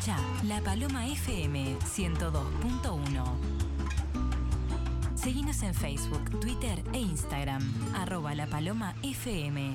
Escucha La Paloma FM 102.1. Seguinos en Facebook, Twitter e Instagram, @lapalomafm.